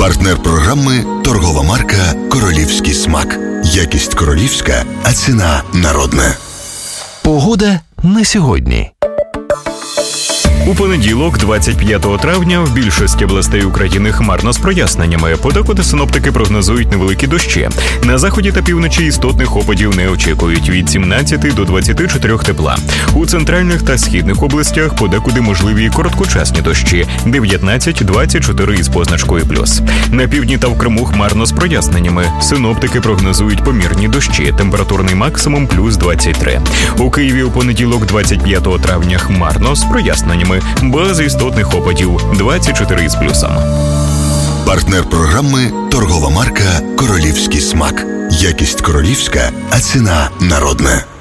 Партнер програми – торгова марка «Королівський смак». Якість королівська, а ціна народна. Погода на сьогодні. У понеділок, 25 травня, в більшості областей України хмарно з проясненнями. Подекуди синоптики прогнозують невеликі дощі. На заході та півночі істотних опадів не очікують – від 17 до 24 тепла. У центральних та східних областях подекуди можливі короткочасні дощі – 19-24 із позначкою плюс. На півдні та в Криму хмарно з проясненнями. Синоптики прогнозують помірні дощі, температурний максимум плюс 23. У Києві у понеділок, 25 травня, хмарно з проясненнями. Без істотних опадів 24 із плюсом. Партнер програми – торгова марка «Королівський смак». Якість королівська, а ціна народна.